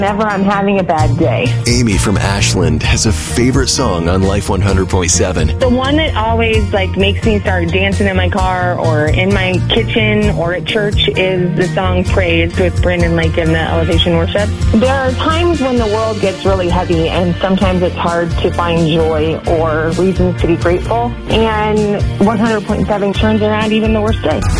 whenever I'm having a bad day. Amy from Ashland has a favorite song on Life 100.7. The one that always makes me start dancing in my car or in my kitchen or at church is the song Praise with Brandon Lake and the Elevation Worship. There are times when the world gets really heavy and sometimes it's hard to find joy or reasons to be grateful. And 100.7 turns around even the worst day.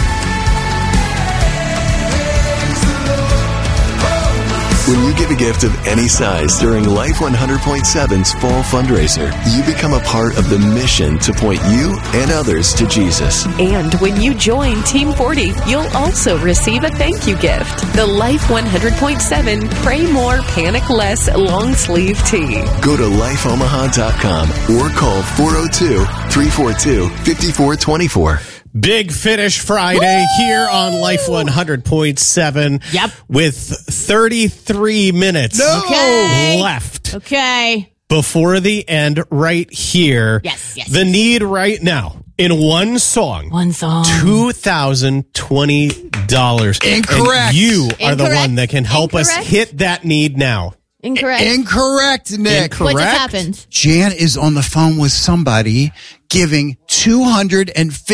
When you give a gift of any size during Life 100.7's fall fundraiser, you become a part of the mission to point you and others to Jesus. And when you join Team 40, you'll also receive a thank you gift. The Life 100.7 Pray More, Panic Less long sleeve tee. Go to lifeomaha.com or call 402-342-5424. Big Finish Friday here on Life 100.7. Yep. With 33 minutes left. Okay. Before the end right here. Yes. The need right now in one song. $2,020. Incorrect. And you are the Incorrect. one that can help us hit that need now. Incorrect, Nick. What just happened? Jan is on the phone with somebody giving $250.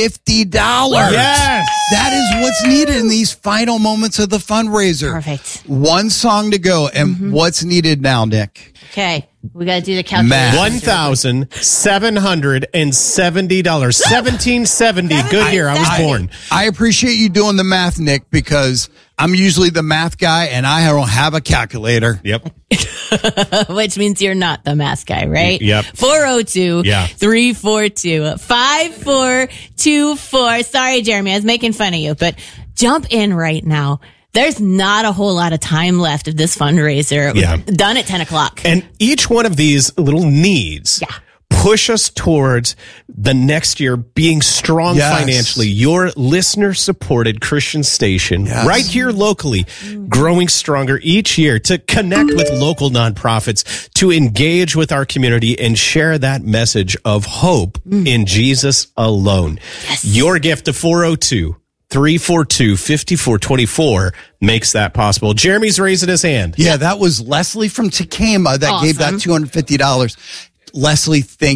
Yes. That is what's needed in these final moments of the fundraiser. Perfect. One song to go. And what's needed now, Nick? Okay. We got to do the calculation. $1,770. $1,770. Good year. I was born. I appreciate you doing the math, Nick, because I'm usually the math guy and I don't have a calculator. Yep. Which means you're not the math guy, right? Yep. 402-342-5424. Sorry, Jeremy, I was making fun of you, but jump in right now. There's not a whole lot of time left of this fundraiser. Yeah. Done at 10 o'clock. And each one of these little needs push us towards the next year being strong financially. Your listener-supported Christian station right here locally, growing stronger each year to connect with local nonprofits, to engage with our community and share that message of hope in Jesus alone. Yes. Your gift to 402-342-5424 makes that possible. Jeremy's raising his hand. Yeah, that was Leslie from Tacoma that gave that $250. Leslie, thank